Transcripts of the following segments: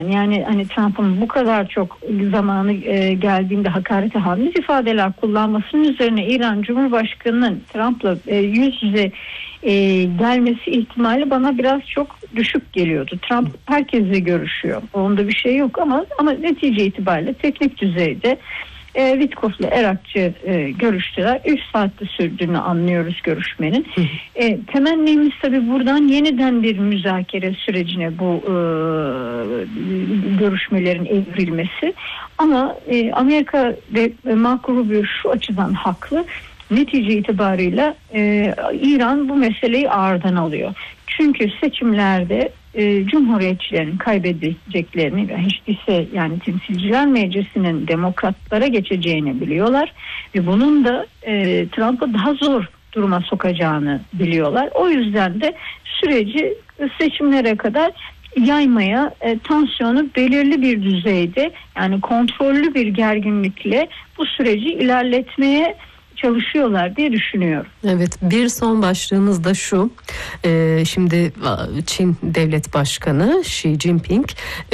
Yani hani Trump'ın bu kadar çok zamanı geldiğinde hakarete hamle ifadeler kullanmasının üzerine İran Cumhurbaşkanı'nın Trump'la yüz yüze gelmesi ihtimali bana biraz çok düşük geliyordu. Trump herkesle görüşüyor. Onda bir şey yok ama netice itibariyle teknik düzeyde Witkoff'la Erakçı görüştüler. 3 saatte sürdüğünü anlıyoruz görüşmenin. Temennimiz tabii buradan yeniden bir müzakere sürecine bu görüşmelerin evrilmesi. Ama Amerika ve Marco Rubio şu açıdan haklı. Netice itibarıyla İran bu meseleyi ağırdan alıyor. Çünkü seçimlerde Cumhuriyetçilerin kaybedeceklerini ve hiç değilse yani Temsilciler Meclisi'nin demokratlara geçeceğini biliyorlar ve bunun da Trump'ı daha zor duruma sokacağını biliyorlar. O yüzden de süreci seçimlere kadar yaymaya, tansiyonu belirli bir düzeyde yani kontrollü bir gerginlikle bu süreci ilerletmeye çalışıyorlar diye düşünüyorum. Evet, bir son başlığımız da şu. Şimdi Çin Devlet Başkanı Xi Jinping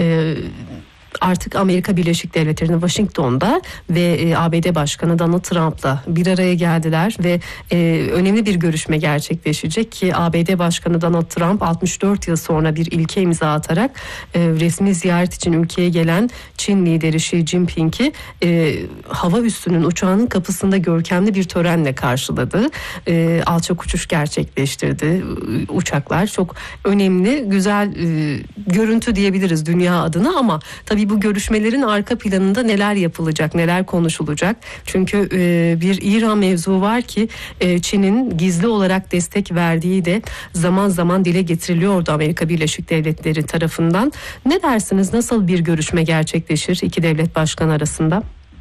artık Amerika Birleşik Devletleri'nin Washington'da ve ABD Başkanı Donald Trump'la bir araya geldiler ve önemli bir görüşme gerçekleşecek ki ABD Başkanı Donald Trump 64 yıl sonra bir ilke imza atarak resmi ziyaret için ülkeye gelen Çin lideri Xi Jinping'i hava üssünün uçağının kapısında görkemli bir törenle karşıladı. Alçak uçuş gerçekleştirdi uçaklar. Çok önemli, güzel görüntü diyebiliriz dünya adına ama tabii bu görüşmelerin arka planında neler yapılacak, neler konuşulacak? Çünkü bir İran mevzu var ki Çin'in gizli olarak destek verdiği de zaman zaman dile getiriliyordu Amerika Birleşik Devletleri tarafından. Ne dersiniz? Nasıl bir görüşme gerçekleşir iki devlet başkanı arasında?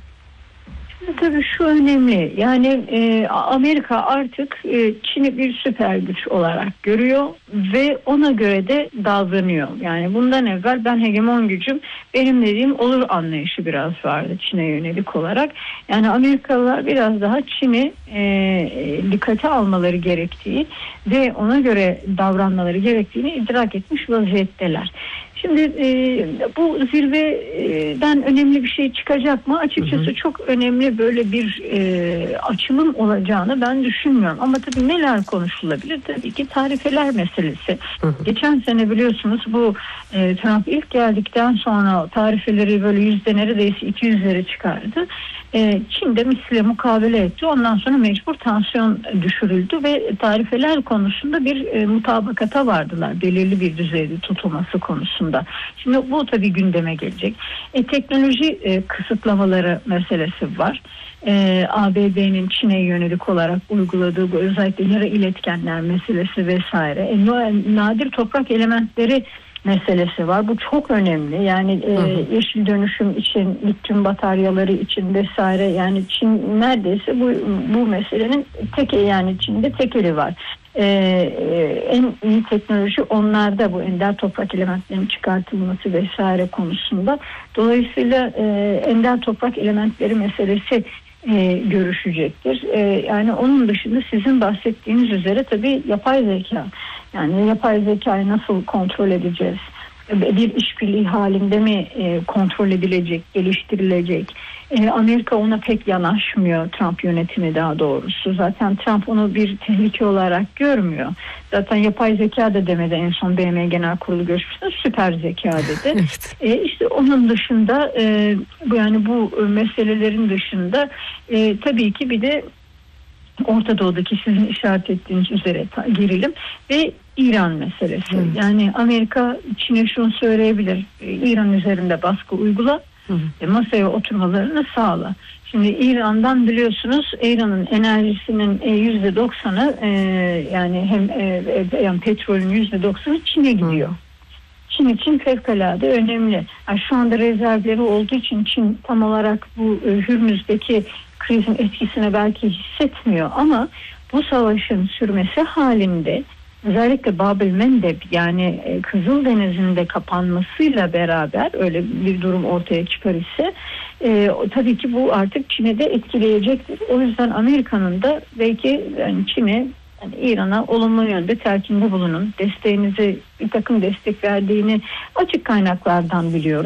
Tabii şu önemli. Yani Amerika artık Çin'i bir süper güç olarak görüyor ve ona göre de davranıyor. Yani bundan evvel ben hegemon gücüm benim dediğim olur anlayışı biraz vardı Çin'e yönelik olarak. Yani Amerikalılar biraz daha Çin'i dikkate almaları gerektiği ve ona göre davranmaları gerektiğini idrak etmiş vaziyetteler. Şimdi bu zirveden önemli bir şey çıkacak mı? Açıkçası çok önemli böyle bir açılım olacağını ben düşünmüyorum. Ama tabii neler konuşulabilir? Tabii ki tarifeler meselesi. Geçen sene biliyorsunuz bu Trump ilk geldikten sonra tarifeleri böyle neredeyse 200'lere çıkardı. Çin de misliyle mukabele etti. Ondan sonra mecbur tansiyon düşürüldü ve tarifeler konusunda bir mutabakata vardılar. Belirli bir düzeyde tutulması konusunda. Şimdi bu tabii gündeme gelecek. Teknoloji kısıtlamaları meselesi var. ABD'nin Çin'e yönelik olarak uyguladığı bu özellikle yarı iletkenler meselesi vesaire. Nadir toprak elementleri meselesi var. Bu çok önemli. Yani yeşil dönüşüm için, lityum bataryaları için vesaire. Yani Çin neredeyse bu meselenin Çin'de tek eli var. En iyi teknoloji onlarda, bu ender toprak elementlerinin çıkartılması vesaire konusunda. Dolayısıyla ender toprak elementleri meselesi görüşecektir. Yani onun dışında sizin bahsettiğiniz üzere tabii yapay zeka. Yani yapay zekayı nasıl kontrol edeceğiz? Bir işbirliği halinde mi kontrol edilecek, geliştirilecek? Amerika ona pek yanaşmıyor, Trump yönetimi daha doğrusu. Zaten Trump onu bir tehlike olarak görmüyor. Zaten yapay zeka da demedi en son BM Genel Kurulu görüşmesinde, süper zeka dedi. İşte onun dışında bu meselelerin dışında tabii ki bir de Orta Doğu'daki sizin işaret ettiğiniz üzere gerilim ve İran meselesi. Yani Amerika Çin'e şunu söyleyebilir: İran üzerinde baskı uygula, masaya oturmalarını sağla. Şimdi İran'dan biliyorsunuz İran'ın enerjisinin %90'ı yani hem petrolün %90'ı Çin'e gidiyor. Çin için fevkalade önemli. Yani şu anda rezervleri olduğu için Çin tam olarak bu Hürmüz'deki krizin etkisini belki hissetmiyor ama bu savaşın sürmesi halinde özellikle Bab-el Mendeb yani Kızıldeniz'in de kapanmasıyla beraber öyle bir durum ortaya çıkar ise tabii ki bu artık Çin'e de etkileyecektir. O yüzden Amerika'nın da belki yani Çin'e Yani İran'a olumlu yönde telkinde bulunun. Desteğinizi, bir takım destek verdiğini açık kaynaklardan biliyoruz.